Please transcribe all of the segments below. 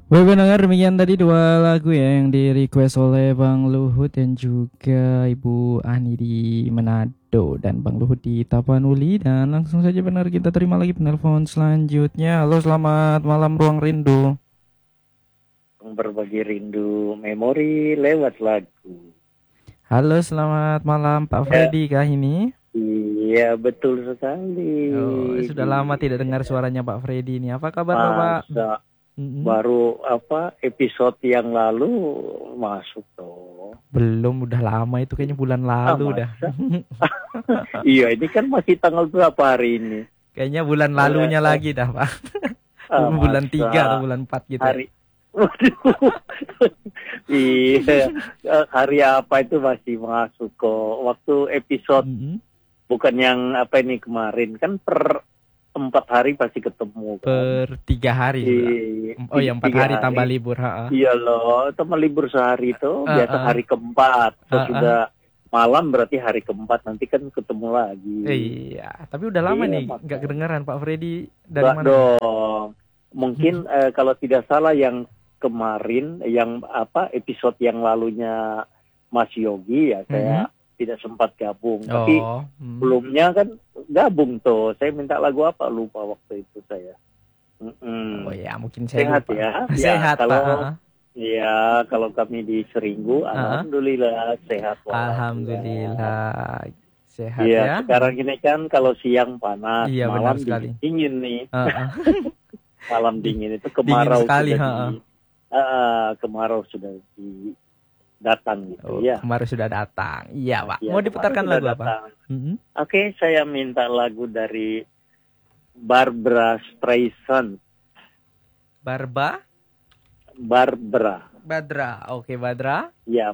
Baik pendengar, demikian tadi dua lagu ya yang di request oleh Bang Luhut dan juga Ibu Ani di Manado dan Bang Luhut di Tapanuli. Dan langsung saja benar kita terima lagi penelpon selanjutnya. Halo, selamat malam Ruang Rindu. Berbagi rindu memori lewat lagu. Halo, selamat malam Pak Ya, Freddy kah ini? iya betul sekali. Oh, sudah lama tidak dengar Iya. suaranya Pak Freddy ini. Apa kabar Bapak? Masa Mm-mm. baru episode yang lalu masuk toh. Belum, udah lama itu kayaknya bulan lalu dah. Masa? Iya, ini kan masih tanggal berapa hari ini? Kayaknya bulan lalunya Eh, lagi dah Pak. Bulan 3 atau masa bulan 4 gitu ya. hari Waduh. Iya, hari apa itu masih masuk kok. Waktu episode Mm-mm. bukan yang apa ini kemarin kan per 4 hari pasti ketemu kan. Per 3 hari juga. Oh ya, empat Tiga hari tambah hari. libur. Ha. Iya loh, teman libur sehari itu biasa hari keempat. Terus Ha. sudah malam berarti hari keempat nanti kan ketemu lagi. Iya, tapi udah lama Iya nih nggak makanya. kedengaran Pak Freddy dari Enggak mana nih? dong. Mungkin kalau tidak salah yang kemarin yang episode yang lalunya Mas Yogi ya Mhm. saya tidak sempat gabung. Tapi Oh. sebelumnya kan gabung tuh. Saya minta lagu apa lupa waktu itu saya. Oh Mm-mm. ya, mungkin saya Sehat lupa. ya. Ya Sehat Pak. kalau ya kalau kami di Seringgu, Ha. alhamdulillah sehat walafiat. Alhamdulillah sehat Iya, ya. sekarang ini kan kalau siang panas, Iya benar malam sekali. dingin nih. Heeh. Malam dingin itu Dingin kemarau sekali. sudah Ha. kemarau sudah datang gitu Oh, ya. kemarin sudah datang. Iya Pak. Ya, Mau kemarau diputarkan sudah lagu apa? datang. Mhm. Oke, saya minta lagu dari Barbra Streisand. Barba, Barbra. Badra. Oke, Badra. Ya,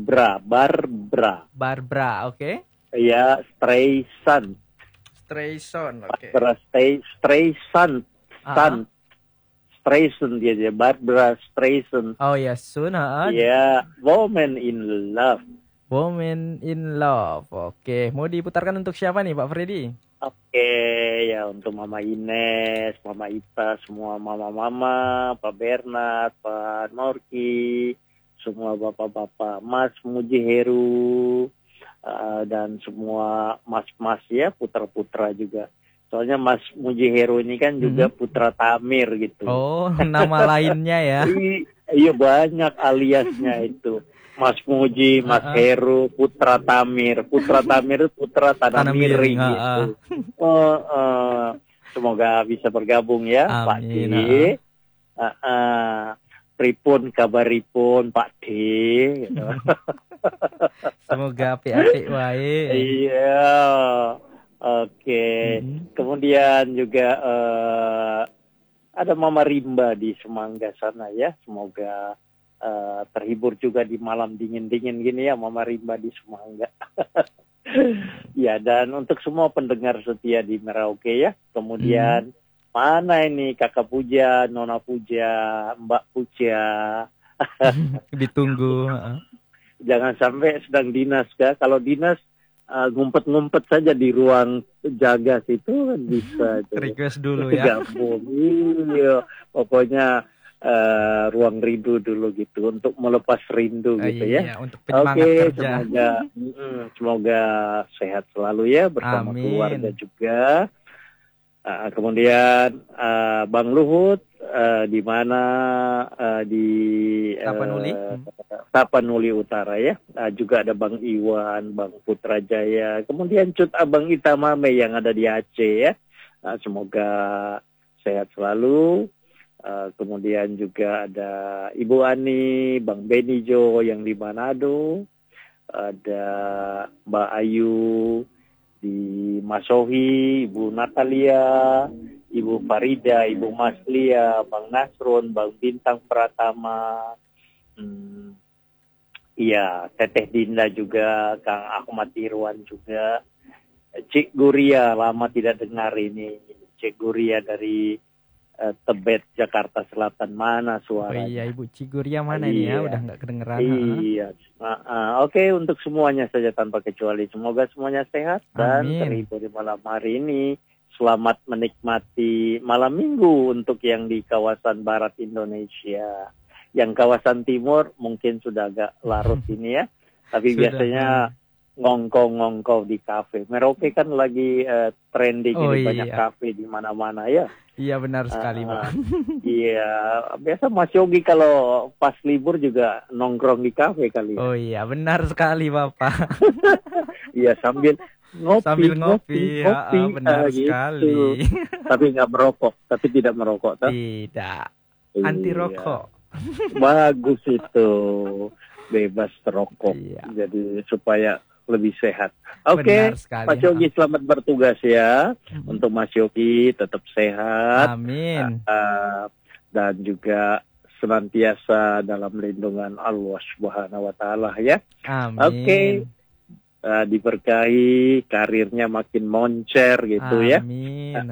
Barbra. Barbara, oke. Ya, Streisand. Strayson, oke. Barbra Streisand. Ah. Streisand dia, Barbra Streisand. Oh ya, Sun, Ya, Woman in Love. Woman in Love. Oke, mau diputarkan untuk siapa nih Pak Freddy? Oke, ya untuk Mama Ines, Mama Ita, semua mama-mama, Pak Bernard, Pak Norki, semua bapak-bapak, Mas Mujiheru, dan semua mas-mas ya, putra-putra juga. Soalnya Mas Mujiheru ini kan juga putra Tamir gitu. Oh, nama lainnya ya. Iya banyak aliasnya itu. Mas Muji, Mas Heru, Putra Tamir. Putra Tamir itu putra tanah miring gitu. Semoga bisa bergabung ya, Pak D. Amin. Pripun kabaripun Pak D. Gitu. Semoga apik-apik wae. Iya. Oke. Kemudian juga ada Mama Rimba di Semangga sana ya. Semoga terhibur juga di malam dingin-dingin gini ya, Mama Rimba di Semangga. Ya, dan untuk semua pendengar setia di Merauke ya. Kemudian mana ini Kakak Puja, Nona Puja, Mbak Puja. Ditunggu. Jangan sampai sedang dinas ya. Kalau dinas ngumpet-ngumpet saja di ruang jaga situ kan bisa. Request dulu ya. Gabung. Iya, pokoknya ruang rindu dulu gitu untuk melepas rindu gitu ya. Iya, untuk penyemangat kerja. Semoga sehat selalu ya bersama keluarga juga. Kemudian Bang Luhut di mana di Tapanuli Utara ya. Juga ada Bang Iwan, Bang Putrajaya. Kemudian Cut Abang Itamame yang ada di Aceh ya. Semoga sehat selalu. Kemudian juga ada Ibu Ani, Bang Benijo yang di Manado, ada Mbak Ayu di Masohi, Ibu Natalia, Ibu Farida, Ibu Maslia, Bang Nasron, Bang Bintang Pratama, iya Teteh Dinda juga, Kang Ahmad Irwan juga, Cik Guria lama tidak dengar ini, Cik Guria dari Tebet, Jakarta Selatan, mana suaranya? Oh iya, Ibu Ciguria mana ini ya? Udah nggak kedengeran. Iya. Oke, untuk semuanya saja tanpa kecuali. Semoga semuanya sehat dan terhibur di malam hari ini. selamat menikmati malam minggu untuk yang di kawasan barat Indonesia. Yang kawasan timur mungkin sudah agak larut ini ya. Tapi Sudah. biasanya ngongkong-ngongkong di kafe. Merauke kan lagi trending Oh, ini, banyak iya. kafe di mana-mana ya. Iya benar sekali, Pak. Iya, biasa Mas Yogi kalau pas libur juga nongkrong di kafe kali ya. Oh iya, benar sekali, Bapak. Iya, sambil ngopi, Sambil ngopi, ya, benar gitu. sekali. Tapi nggak merokok, tapi tidak merokok, toh? Tidak, Iya. anti rokok. Bagus itu, bebas rokok. Iya. Jadi supaya lebih sehat. Oke, Benar sekali, Mas Yogi selamat bertugas ya. Untuk Mas Yogi tetap sehat. Amin. Dan juga senantiasa dalam lindungan Allah Subhanahu wa taala ya. Amin. Oke. Diberkahi, karirnya makin moncer gitu ya. Amin.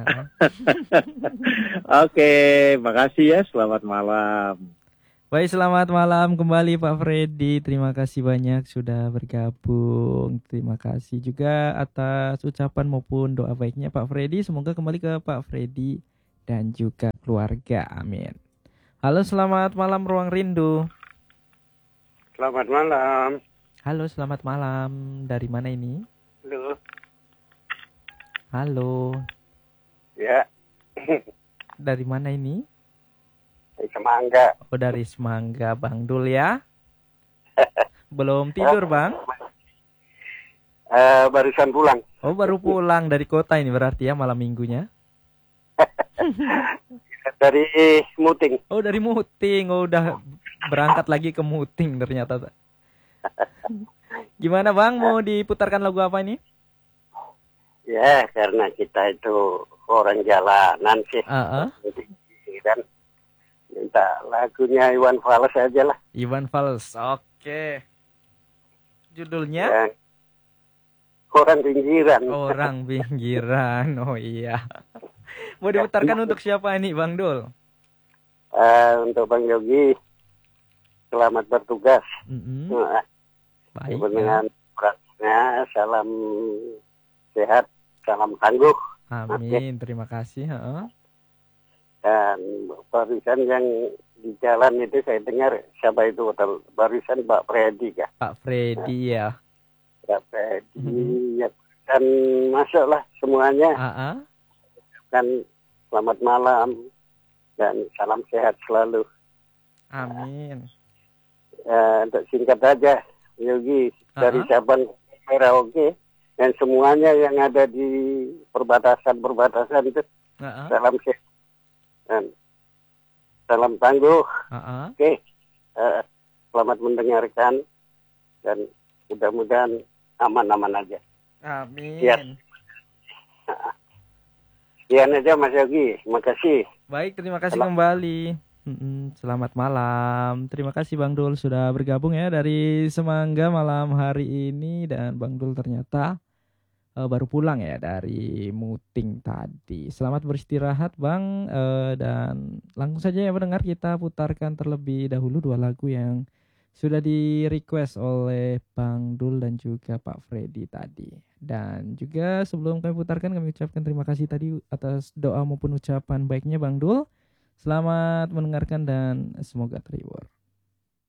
Oke, makasih ya. Selamat malam. Baik, selamat malam kembali Pak Freddy. Terima kasih banyak sudah bergabung. Terima kasih juga atas ucapan maupun doa baiknya Pak Freddy. Semoga kembali ke Pak Freddy dan juga keluarga. Amin. Halo, selamat malam Ruang Rindu. Selamat malam. Halo, selamat malam. Dari mana ini? Halo. Halo. Ya. Dari mana ini? Dari Semangga. Oh, dari Semangga, Bang Dul ya. Belum tidur, Bang? Barusan pulang. Oh, baru pulang dari kota ini berarti ya malam minggunya. Dari Muting. Oh, dari Muting. Oh, udah berangkat lagi ke Muting ternyata. Gimana, Bang? Mau diputarkan lagu apa ini? Ya, karena kita itu orang jalanan sih. Dan minta lagunya Iwan Fals aja lah. Iwan Fals. Oke. Judulnya? Ya. Orang pinggiran. Orang pinggiran. Oh iya. Mau diputarkan untuk siapa ini, Bang Dul? Untuk Bang Yogi, selamat bertugas. Baik. Dengan beratnya, salam sehat, salam tangguh. Amin. Terima kasih. Dan barusan yang di jalan itu saya dengar siapa itu barusan Pak Freddy ya. Pak Freddy ya. Pak Freddy ya. Dan masuklah semuanya. Dan selamat malam dan salam sehat selalu. Amin. Untuk singkat aja, Yogi dari Sabang Merauke dan semuanya yang ada di perbatasan itu salam sehat. Dan salam tangguh. Oke. Selamat mendengarkan dan mudah-mudahan aman-aman aja. Amin. Sekian aja Mas Yogi. Terima kasih. Baik, terima kasih kembali. Selamat malam. Terima kasih Bang Dul sudah bergabung ya dari Semangga malam hari ini. Dan Bang Dul ternyata baru pulang ya dari Muting tadi. Selamat beristirahat Bang. Dan langsung saja ya pendengar, kita putarkan terlebih dahulu dua lagu yang sudah di request oleh Bang Dul dan juga Pak Freddy tadi. Dan juga sebelum kami putarkan, kami ucapkan terima kasih tadi atas doa maupun ucapan baiknya Bang Dul. Selamat mendengarkan dan semoga terhibur.